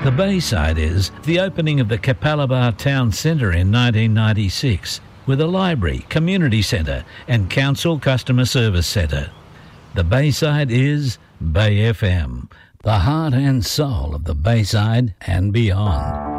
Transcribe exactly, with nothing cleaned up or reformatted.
The Bayside is the opening of the Capalaba Town Centre in nineteen ninety-six with a library, community centre and council customer service centre. The Bayside is Bay F M, the heart and soul of the Bayside and beyond.